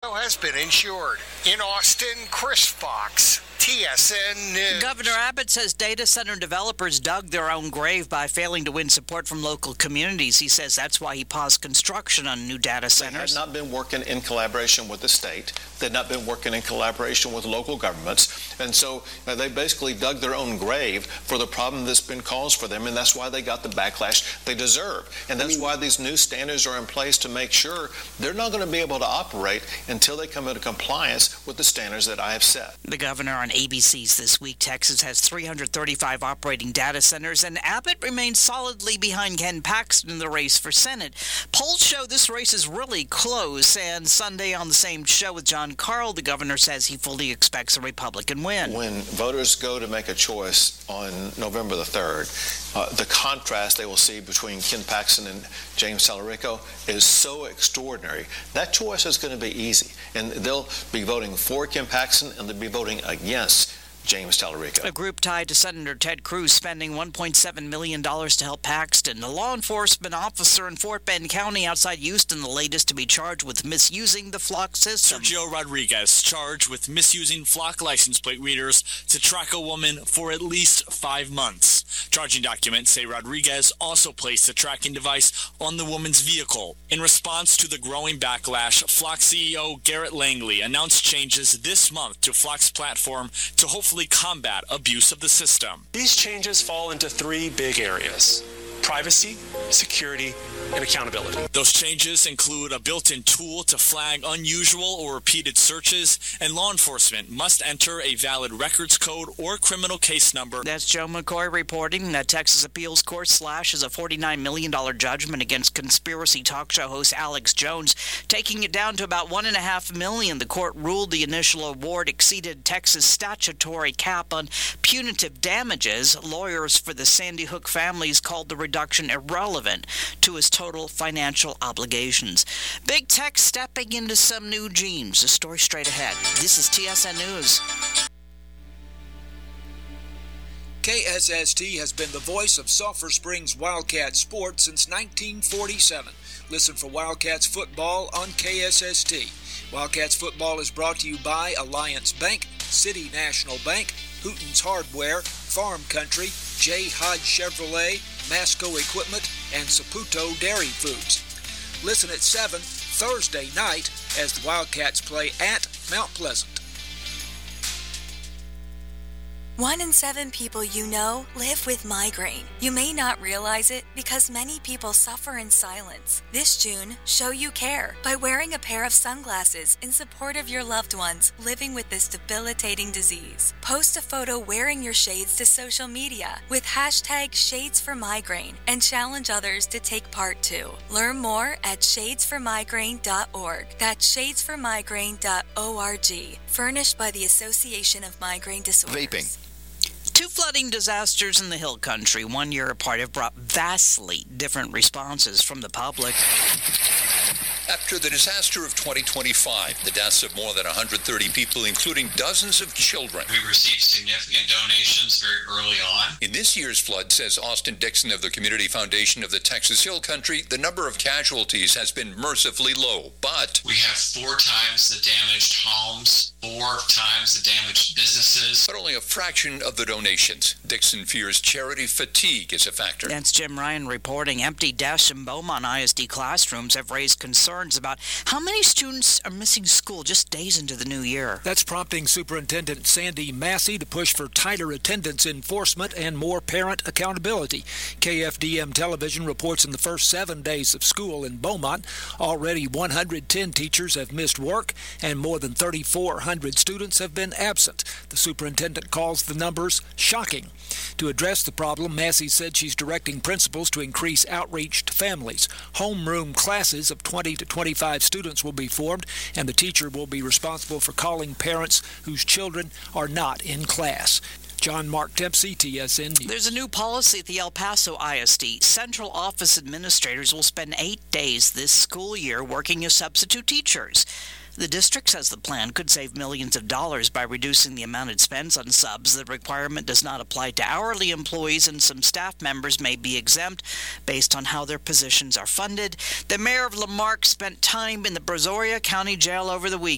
has been insured. In Austin, Chris Fox, TSN News. Governor Abbott says data center developers dug their own grave by failing to win support from local communities. He says that's why he paused construction on new data centers. They had not been working in collaboration with the state. They had not been working in collaboration with local governments. And so they basically dug their own grave for the problem that's been caused for them, and that's why they got the backlash they deserve. And that's why these new standards are in place to make sure they're not going to be able to operate until they come into compliance with the standards that I have set. The governor on ABC's This Week. Texas has 335 operating data centers, and Abbott remains solidly behind Ken Paxton in the race for Senate. Polls show this race is really close, and Sunday on the same show with John Carl, the governor says he fully expects a Republican win. When voters go to make a choice on November the 3rd, the contrast they will see between Ken Paxton and James Tallarico is so extraordinary. That choice is going to be easy, and they'll be voting for Ken Paxton and they'll be voting against James Tallarico. A group tied to Senator Ted Cruz spending $1.7 million to help Paxton. A law enforcement officer in Fort Bend County outside Houston, the latest to be charged with misusing the flock system. Sergio Rodriguez charged with misusing flock license plate readers to track a woman for at least 5 months. Charging documents say Rodriguez also placed a tracking device on the woman's vehicle. In response to the growing backlash, Flock CEO Garrett Langley announced changes this month to Flock's platform to hopefully combat abuse of the system. These changes fall into 3 big areas: privacy, security, and accountability. Those changes include a built-in tool to flag unusual or repeated searches, and law enforcement must enter a valid records code or criminal case number. That's Joe McCoy reporting that Texas Appeals Court slashes a $49 million judgment against conspiracy talk show host Alex Jones, taking it down to about $1.5 million. The court ruled the initial award exceeded Texas' statutory cap on punitive damages. Lawyers for the Sandy Hook families called the reduction irrelevant to his total financial obligations. Big tech stepping into some new genes. The story straight ahead. This is TSN News. KSST has been the voice of Sulphur Springs Wildcat sports since 1947. Listen for Wildcats football on KSST. Wildcats football is brought to you by Alliance Bank, City National Bank, Hooten's Hardware, Farm Country, J. Hodge Chevrolet, Masco Equipment, and Saputo Dairy Foods. Listen at 7 Thursday night as the Wildcats play at Mount Pleasant. 1 in 7 people you know live with migraine. You may not realize it because many people suffer in silence. This June, show you care by wearing a pair of sunglasses in support of your loved ones living with this debilitating disease. Post a photo wearing your shades to social media with hashtag #ShadesForMigraine and challenge others to take part too. Learn more at shadesformigraine.org. That's shadesformigraine.org. Furnished by the Association of Migraine Disorders. Vaping. 2 flooding disasters in the Hill Country, 1 year apart, have brought vastly different responses from the public. After the disaster of 2025, the deaths of more than 130 people, including dozens of children. We received significant donations very early on. In this year's flood, says Austin Dixon of the Community Foundation of the Texas Hill Country, the number of casualties has been mercifully low, but we have 4 times the damaged homes, 4 times the damaged businesses. But only a fraction of the donations. Dixon fears charity fatigue is a factor. That's Jim Ryan reporting. Empty desks in Beaumont ISD classrooms have raised concerns about how many students are missing school just days into the new year. That's prompting Superintendent Sandy Massey to push for tighter attendance enforcement and more parent accountability. KFDM Television reports in the first 7 days of school in Beaumont, already 110 teachers have missed work and more than 3,400 students have been absent. The superintendent calls the numbers shocking. To address the problem, Massey said she's directing principals to increase outreach to families. Homeroom classes of 20 to 25 students will be formed, and the teacher will be responsible for calling parents whose children are not in class. John Mark Dempsey, TSN News. There's a new policy at the El Paso ISD. Central office administrators will spend 8 days this school year working as substitute teachers. The district says the plan could save millions of dollars by reducing the amount it spends on subs. The requirement does not apply to hourly employees, and some staff members may be exempt based on how their positions are funded. The mayor of Lamarck spent time in the Brazoria County Jail over the weekend.